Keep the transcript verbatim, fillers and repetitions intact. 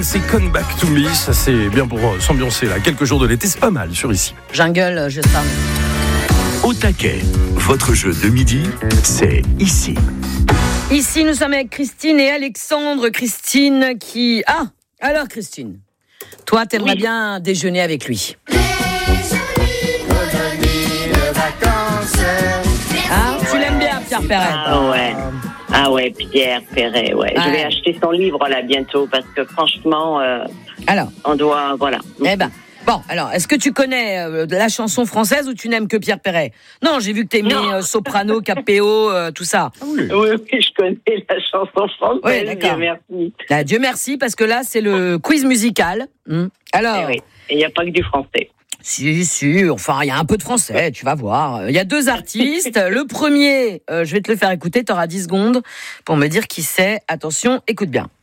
C'est Come Back to Me, ça c'est bien pour s'ambiancer là. Quelques jours de l'été, c'est pas mal sur ici. Jungle, je sais pas. Au taquet, votre jeu de midi, c'est ici. Ici, nous sommes avec Christine et Alexandre. Christine qui... Ah, alors Christine, toi, t'aimerais oui. bien déjeuner avec lui. Les jolies colonies de vacances. Ah, tu l'aimes bien, Pierre Perret? Ah ouais. Ah ouais, Pierre Perret, ouais. Ah, je vais ouais. acheter son livre là bientôt parce que franchement, euh, alors, on doit, voilà. Eh ben, bon, alors, est-ce que tu connais euh, de la chanson française ou tu n'aimes que Pierre Perret? Non, j'ai vu que t'aimais euh, soprano, capéo, euh, tout ça. Oui. oui, oui, je connais la chanson française. Oui, d'accord. Dieu merci. Là, Dieu merci, parce que là, c'est le quiz musical. Hum. Alors, eh oui. Et il n'y a pas que du français. Si, si, enfin, il y a un peu de français, tu vas voir. Il y a deux artistes. Le premier, euh, je vais te le faire écouter, tu auras dix secondes pour me dire qui c'est. Attention, écoute bien.